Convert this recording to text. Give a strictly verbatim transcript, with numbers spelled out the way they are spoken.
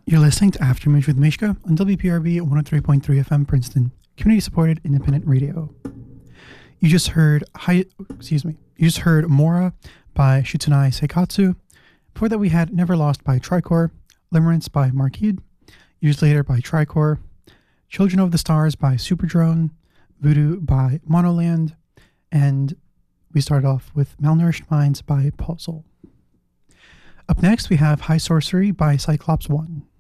You're listening to Afternoons with Mishka on W P R B one oh three point three F M Princeton, community-supported independent radio. You just heard, hi, excuse me, you just heard Mora by Shutsunai Seikatsu. Before that, we had Never Lost by Tricor, Limerence by Marquide, Years Later by Tricor, Children of the Stars by Superdrone, Voodoo by Monoland, and we started off with Malnourished Minds by Puzzle. Up next, we have High Sorcery by Cyclops one.